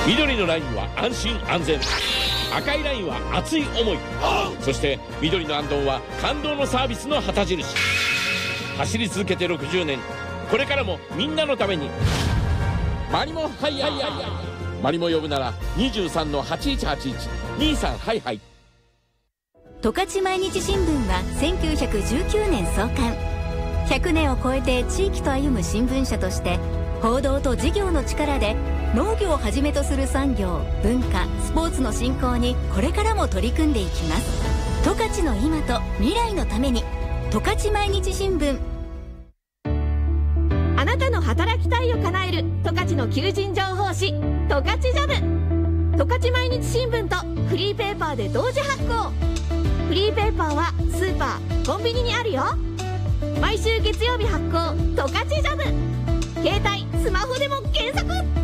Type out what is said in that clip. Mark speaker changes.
Speaker 1: 緑のラインは安心安全、赤いラインは熱い思い、そして緑のあんどんは感動のサービスの旗印。走り続けて60年、これからもみんなのためにマリモハイヤー。マリモ呼ぶなら23-8181 23ハイハイ。
Speaker 2: 十勝毎日新聞は1919年創刊。100年を超えて地域と歩む新聞社として、報道と事業の力で農業をはじめとする産業、文化、スポーツの振興にこれからも取り組んでいきます。十勝の今と未来のために、十勝毎日新聞。
Speaker 3: あなたの働きたいを叶える十勝の求人情報誌、十勝ジャブ。十勝毎日新聞とフリーペーパーで同時発行。フリーペーパーはスーパー、コンビニにあるよ。毎週月曜日発行、十勝ジャブ。携帯、スマホでも検索。